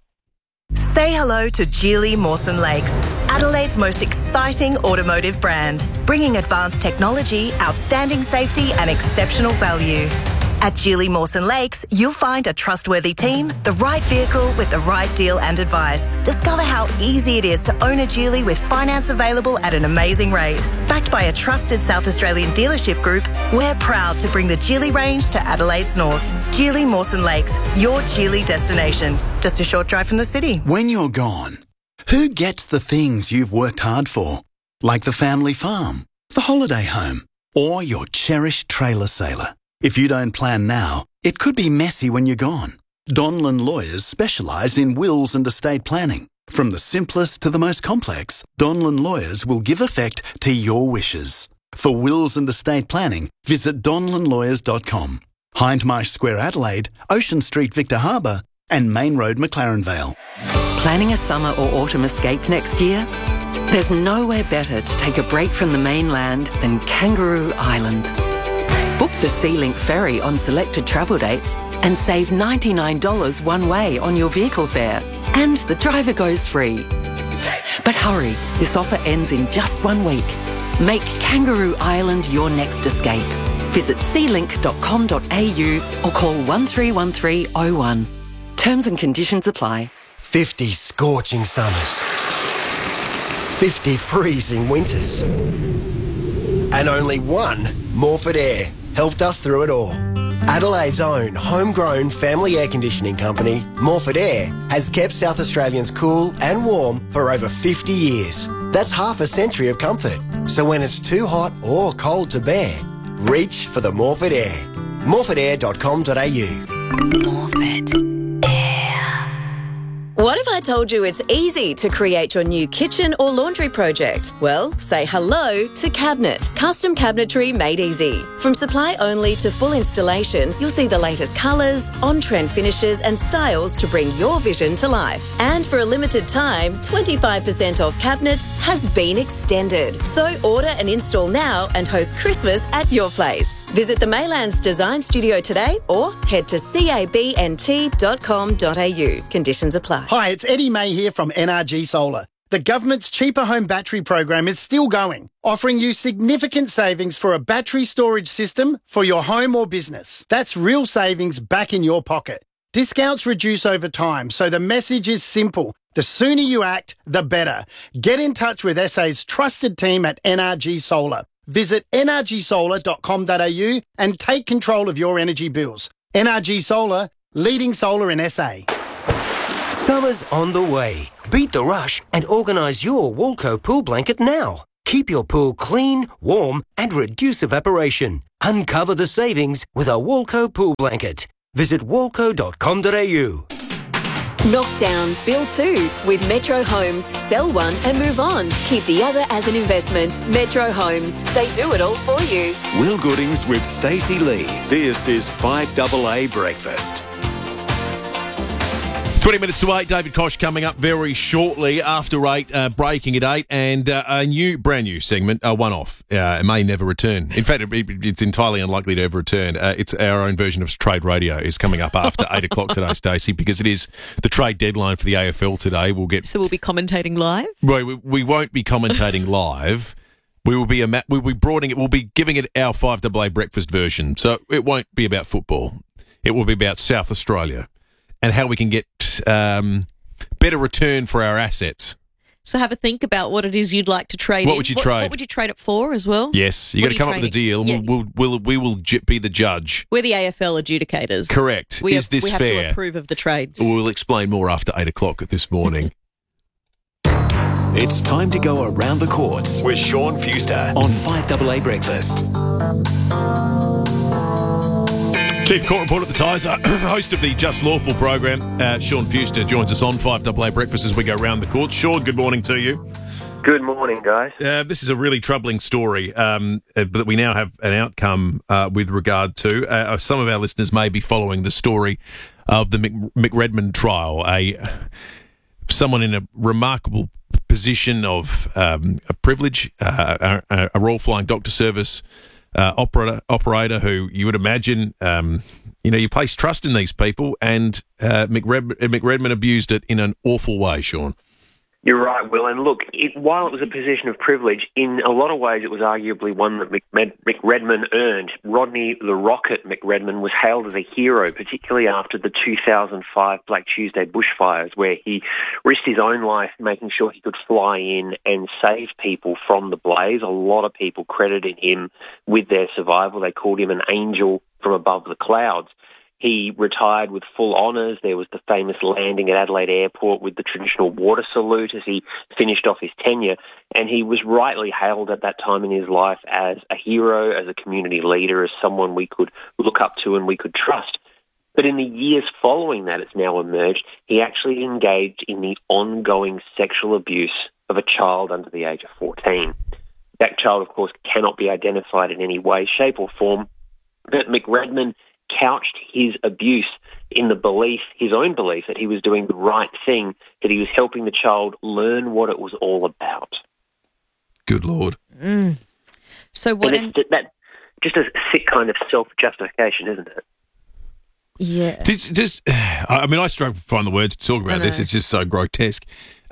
Say hello to Geely Mawson Lakes, Adelaide's most exciting automotive brand, bringing advanced technology, outstanding safety and exceptional value. At Geely Mawson Lakes, you'll find a trustworthy team, the right vehicle with the right deal and advice. Discover how easy it is to own a Geely with finance available at an amazing rate. Backed by a trusted South Australian dealership group, we're proud to bring the Geely range to Adelaide's north. Geely Mawson Lakes, your Geely destination. Just a short drive from the city. When you're gone, who gets the things you've worked hard for? Like the family farm, the holiday home, or your cherished trailer sailor? If you don't plan now, it could be messy when you're gone. Donlan Lawyers specialise in wills and estate planning. From the simplest to the most complex, Donlan Lawyers will give effect to your wishes. For wills and estate planning, visit donlanlawyers.com. Hindmarsh Square Adelaide, Ocean Street Victor Harbour and Main Road McLaren Vale. Planning a summer or autumn escape next year? There's nowhere better to take a break from the mainland than Kangaroo Island. Book the SeaLink ferry on selected travel dates and save $99 one way on your vehicle fare. And the driver goes free. But hurry, this offer ends in just 1 week. Make Kangaroo Island your next escape. Visit sealink.com.au or call 131301. Terms and conditions apply. 50 scorching summers. 50 freezing winters. And only one Morford Air helped us through it all. Adelaide's own homegrown family air conditioning company, Morford Air, has kept South Australians cool and warm for over 50 years. That's half a century of comfort. So when it's too hot or cold to bear, reach for the Morford Air. morfordair.com.au. Morford Air. What if I told you it's easy to create your new kitchen or laundry project? Well, say hello to Cabinet. Custom cabinetry made easy. From supply only to full installation, you'll see the latest colours, on-trend finishes and styles to bring your vision to life. And for a limited time, 25% off cabinets has been extended. So order and install now and host Christmas at your place. Visit the Maylands Design Studio today or head to cabnt.com.au. Conditions apply. Hi, it's Eddie May here from NRG Solar. The government's Cheaper Home Battery program is still going, offering you significant savings for a battery storage system for your home or business. That's real savings back in your pocket. Discounts reduce over time, so the message is simple. The sooner you act, the better. Get in touch with SA's trusted team at NRG Solar. Visit nrgsolar.com.au and take control of your energy bills. NRG Solar, leading solar in SA. Summer's on the way. Beat the rush and organise your Woolco pool blanket now. Keep your pool clean, warm and reduce evaporation. Uncover the savings with a Woolco pool blanket. Visit woolco.com.au. Knock down, build two with Metro Homes. Sell one and move on. Keep the other as an investment. Metro Homes. They do it all for you. Will Goodings with Stacey Lee. This is 5AA Breakfast. 20 minutes to 8, David Koch coming up very shortly after 8, breaking at 8, and a brand new segment, a one-off. It may never return. In fact, it's entirely unlikely to ever return. It's our own version of Trade Radio is coming up after 8 o'clock today, Stacey, because it is the trade deadline for the AFL today. So we'll be commentating live? We won't be commentating live. We'll be we'll be giving it our 5AA breakfast version. So it won't be about football. It will be about South Australia and how we can get better return for our assets. So have a think about what it is you'd like to trade. What would you trade? What would you trade it for as well? Yes, you got to come up with a deal, and we will be the judge. We're the AFL adjudicators. Correct. Is this fair? We have to approve of the trades. We'll explain more after 8 o'clock this morning. It's time to go around the courts with Sean Fuster on 5AA Breakfast. Chief Court Reporter at the Tiser, host of the Just Lawful program, Sean Fuster, joins us on 5AA Breakfast as we go round the courts. Sean, good morning to you. Good morning, guys. This is a really troubling story that we now have an outcome with regard to. Some of our listeners may be following the story of the McRedmond trial, someone in a remarkable position of a privilege, a Royal Flying Doctor Service operator who you would imagine, you place trust in these people, and McRedmond abused it in an awful way, Sean. You're right, Will. And look, while it was a position of privilege, in a lot of ways it was arguably one that McRedmond earned. Rodney the Rocket McRedmond was hailed as a hero, particularly after the 2005 Black Tuesday bushfires, where he risked his own life making sure he could fly in and save people from the blaze. A lot of people credited him with their survival. They called him an angel from above the clouds. He retired with full honours. There was the famous landing at Adelaide Airport with the traditional water salute as he finished off his tenure. And he was rightly hailed at that time in his life as a hero, as a community leader, as someone we could look up to and we could trust. But in the years following that, it's now emerged, he actually engaged in the ongoing sexual abuse of a child under the age of 14. That child, of course, cannot be identified in any way, shape or form. But McRedmond couched his abuse in the belief, his own belief, that he was doing the right thing, that he was helping the child learn what it was all about. Good Lord. So what? That just a sick kind of self-justification, isn't it? Yeah. I struggle to find the words to talk about this. It's just so grotesque.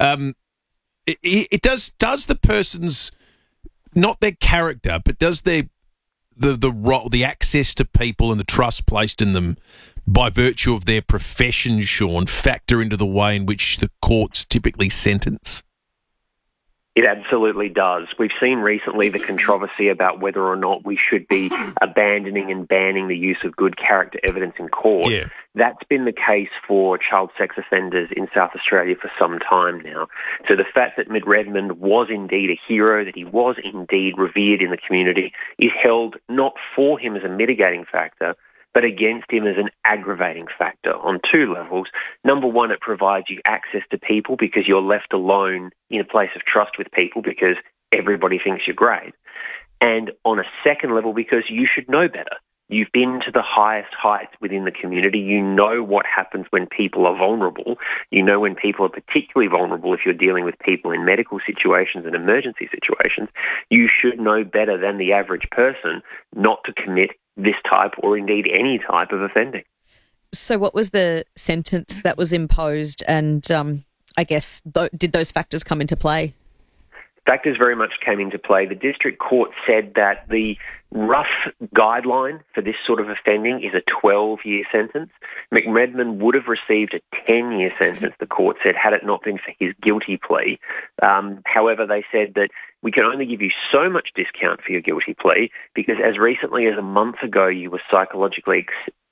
It does the person's, not their character, but does their the access to people and the trust placed in them by virtue of their profession, Sean, factor into the way in which the courts typically sentence? It absolutely does. We've seen recently the controversy about whether or not we should be abandoning and banning the use of good character evidence in court. Yeah. That's been the case for child sex offenders in South Australia for some time now. So the fact that McRedmond was indeed a hero, that he was indeed revered in the community, is held not for him as a mitigating factor, but against him as an aggravating factor on two levels. Number one, it provides you access to people because you're left alone in a place of trust with people because everybody thinks you're great. And on a second level, because you should know better. You've been to the highest heights within the community. You know what happens when people are vulnerable. You know when people are particularly vulnerable if you're dealing with people in medical situations and emergency situations. You should know better than the average person not to commit this type or indeed any type of offending. So what was the sentence that was imposed and I guess did those factors come into play? Factors very much came into play. The district court said that the rough guideline for this sort of offending is a 12-year sentence. McRedmond would have received a 10-year sentence, the court said, had it not been for his guilty plea. However, they said that we can only give you so much discount for your guilty plea because as recently as a month ago you were psychologically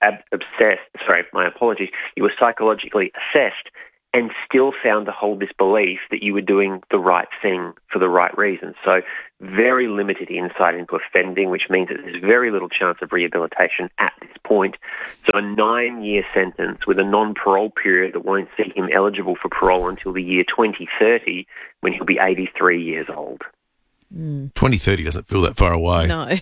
you were psychologically assessed and still found to hold this belief that you were doing the right thing for the right reasons. So very limited insight into offending, which means that there's very little chance of rehabilitation at this point. So a 9-year sentence with a non-parole period that won't see him eligible for parole until the year 2030 when he'll be 83 years old. 2030 doesn't feel that far away. No.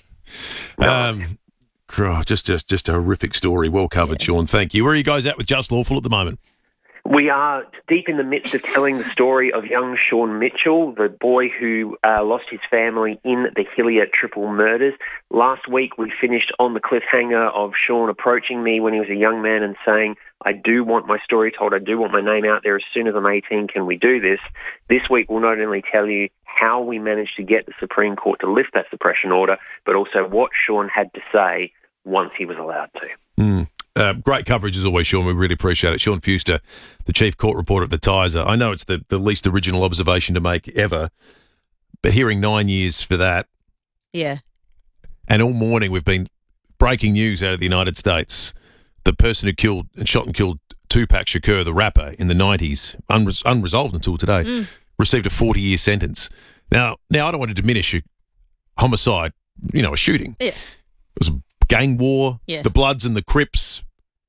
Just a horrific story. Well covered, Sean. Thank you. Where are you guys at with Just Lawful at the moment? We are deep in the midst of telling the story of young Sean Mitchell, the boy who lost his family in the Hillier triple murders. Last week we finished on the cliffhanger of Sean approaching me when he was a young man and saying, I do want my story told, I do want my name out there as soon as I'm 18, can we do this? This week we'll not only tell you how we managed to get the Supreme Court to lift that suppression order, but also what Sean had to say once he was allowed to. Great coverage as always, Sean. We really appreciate it. Sean Fuster, the chief court reporter at the Tiser. I know it's the least original observation to make ever, but hearing 9 years for that. Yeah. And all morning we've been breaking news out of the United States. The person who shot and killed Tupac Shakur, the rapper, in the 90s, unresolved until today, received a 40-year sentence. Now I don't want to diminish a homicide, a shooting. Yeah. It was a gang war, the Bloods and the Crips,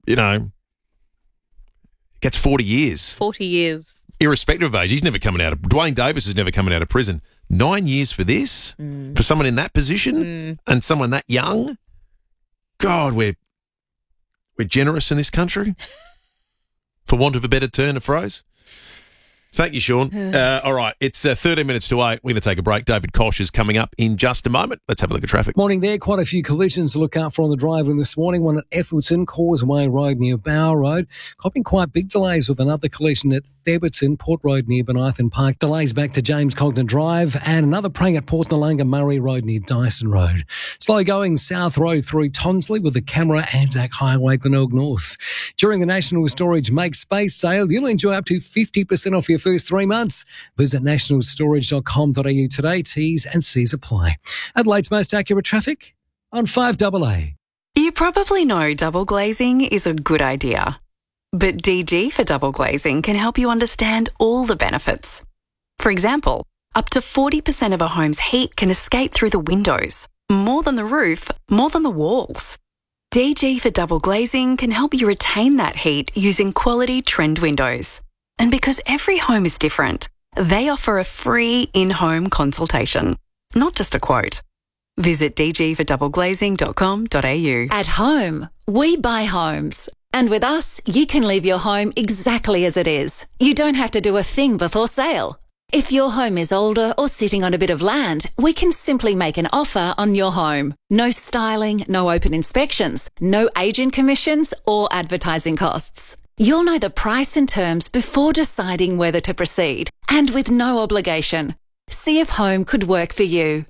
gets 40 years. 40 years. Irrespective of age. He's never coming out of... Dwayne Davis is never coming out of prison. 9 years for this? For someone in that position? And someone that young? God, we're generous in this country. For want of a better turn of phrase. Thank you, Sean. All right, it's 13 minutes to 8. We're going to take a break. David Kosh is coming up in just a moment. Let's have a look at traffic. Morning there. Quite a few collisions to look out for on the driveway this morning. One at Effelton, Causeway Road near Bower Road. Copping quite big delays with another collision at Theberton, Port Road near Benithan Park. Delays back to James Cogden Drive and another prang at Port Nalunga, Murray Road near Dyson Road. Slow going South Road through Tonsley with the Camera Anzac Highway, Glenelg North. During the National Storage Make Space sale, you'll enjoy up to 50% off your first 3 months. Visit nationalstorage.com.au today. T's and C's apply. Adelaide's most accurate traffic on 5AA. You probably know double glazing is a good idea. But DG for double glazing can help you understand all the benefits. For example, up to 40% of a home's heat can escape through the windows. More than the roof, more than the walls. DG for double glazing can help you retain that heat using quality trend windows. And because every home is different, they offer a free in-home consultation, not just a quote. Visit dgfordoubleglazing.com.au. At home, we buy homes. And with us, you can leave your home exactly as it is. You don't have to do a thing before sale. If your home is older or sitting on a bit of land, we can simply make an offer on your home. No styling, no open inspections, no agent commissions or advertising costs. You'll know the price and terms before deciding whether to proceed, and with no obligation. See if home could work for you.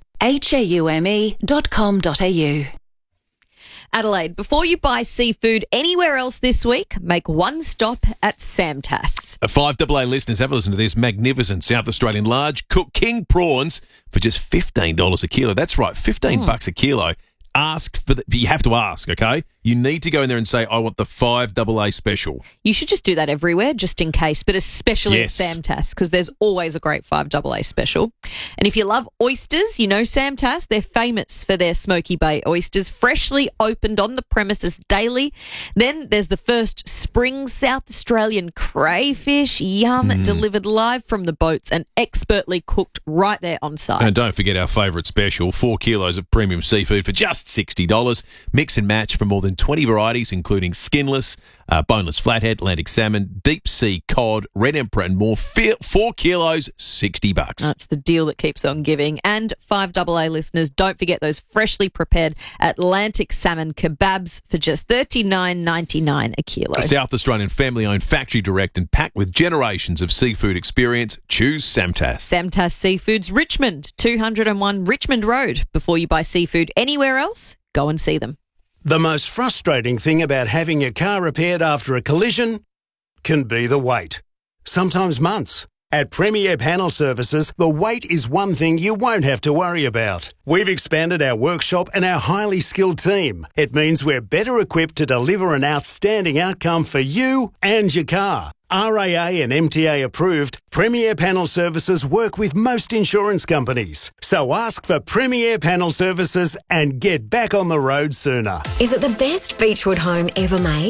haume.com.au. Adelaide, before you buy seafood anywhere else this week, make one stop at Samtas. 5AA listeners, have a listen to this. Magnificent South Australian large cooked king prawns for just $15 a kilo. That's right, $15 a kilo. You have to ask, okay? you need to go in there and say, I want the 5AA special. You should just do that everywhere, just in case, but especially Yes. at Samtas, because there's always a great 5AA special. And if you love oysters, you know Samtas, they're famous for their Smoky Bay oysters, freshly opened on the premises daily. Then there's the first spring South Australian crayfish, delivered live from the boats and expertly cooked right there on site. And don't forget our favourite special, 4 kilos of premium seafood for just $60. Mix and match from more than 20 varieties, including skinless, boneless flathead, Atlantic salmon, deep sea cod, red emperor and more. 4 kilos, $60. That's the deal that keeps on giving. And 5AA listeners, don't forget those freshly prepared Atlantic salmon kebabs for just $39.99 a kilo. South Australian family-owned, factory direct and packed with generations of seafood experience. Choose Samtas. Samtas Seafoods Richmond, 201 Richmond Road. Before you buy seafood anywhere else, go and see them. The most frustrating thing about having your car repaired after a collision can be the wait. Sometimes months. At Premier Panel Services, the wait is one thing you won't have to worry about. We've expanded our workshop and our highly skilled team. It means we're better equipped to deliver an outstanding outcome for you and your car. RAA and MTA approved, Premier Panel Services work with most insurance companies. So ask for Premier Panel Services and get back on the road sooner. Is it the best Beechwood home ever made?